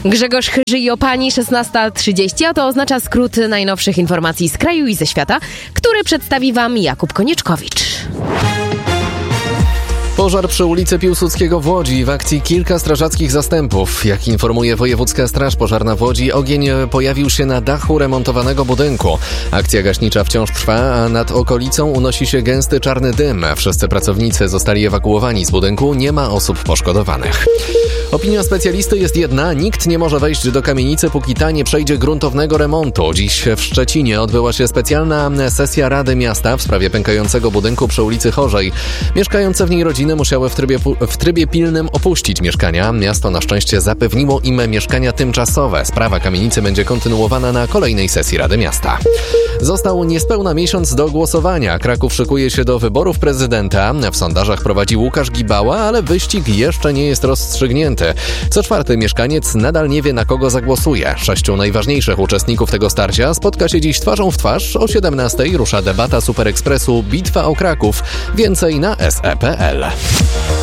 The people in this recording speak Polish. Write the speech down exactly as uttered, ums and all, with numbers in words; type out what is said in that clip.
Grzegorz Chyży i Opani, szesnasta trzydzieści, a to oznacza skrót najnowszych informacji z kraju i ze świata, który przedstawi Wam Jakub Konieczkowicz. Pożar przy ulicy Piłsudskiego w Łodzi. W akcji kilka strażackich zastępów. Jak informuje Wojewódzka Straż Pożarna w Łodzi, ogień pojawił się na dachu remontowanego budynku. Akcja gaśnicza wciąż trwa, a nad okolicą unosi się gęsty czarny dym. Wszyscy pracownicy zostali ewakuowani z budynku. Nie ma osób poszkodowanych. Opinia specjalisty jest jedna. Nikt nie może wejść do kamienicy, póki ta nie przejdzie gruntownego remontu. Dziś w Szczecinie odbyła się specjalna sesja Rady Miasta w sprawie pękającego budynku przy ulicy Chorzej. Mieszkające w niej rodziny musiały w trybie, w trybie pilnym opuścić mieszkania. Miasto na szczęście zapewniło im mieszkania tymczasowe. Sprawa kamienicy będzie kontynuowana na kolejnej sesji Rady Miasta. Został niespełna miesiąc do głosowania. Kraków szykuje się do wyborów prezydenta. W sondażach prowadzi Łukasz Gibała, ale wyścig jeszcze nie jest rozstrzygnięty. Co czwarty mieszkaniec nadal nie wie, na kogo zagłosuje. Sześciu najważniejszych uczestników tego starcia spotka się dziś twarzą w twarz. O siedemnastej rusza debata Super Expressu Bitwa o Kraków. Więcej na es e kropka pe el.